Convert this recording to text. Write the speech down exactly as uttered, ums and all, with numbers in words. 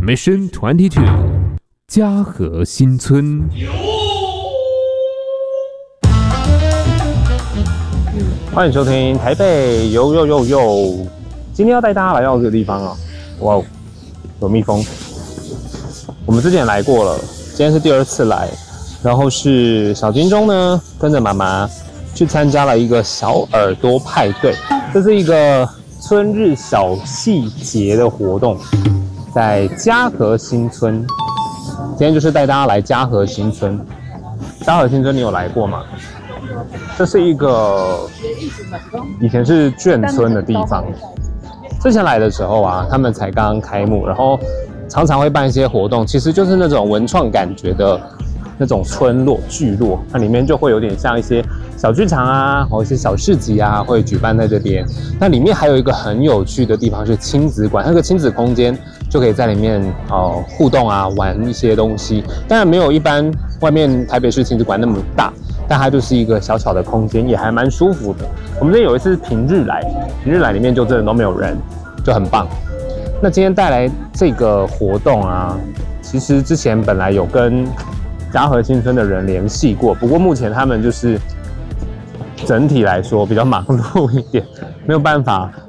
Mission Twenty Two， 嘉禾新村。 欢迎收听台北呦呦呦呦，今天要带大家来到这个地方啊，哇哦，有蜜蜂。我们之前来过了，今天是第二次来，然后是小金钟呢跟着妈妈去参加了一个小耳朵派对，这是一个春日小戏节的活动，在嘉禾新村。今天就是带大家来嘉禾新村。嘉禾新村你有来过吗？这是一个以前是眷村的地方。之前来的时候啊，他们才刚刚开幕，然后常常会办一些活动，其实就是那种文创感觉的那种村落聚落，那里面就会有点像一些小剧场啊，或者一些小市集啊，会举办在这边。那里面还有一个很有趣的地方是亲子馆，那个亲子空间就可以在里面哦、呃、互动啊，玩一些东西。当然没有一般外面台北市亲子馆那么大，但它就是一个小小的空间，也还蛮舒服的。我们这有一次平日来，平日来里面就真的都没有人，就很棒。那今天带来这个活动啊，其实之前本来有跟嘉禾新村的人联系过，不过目前他们就是整体来说比较忙碌一点，没有办法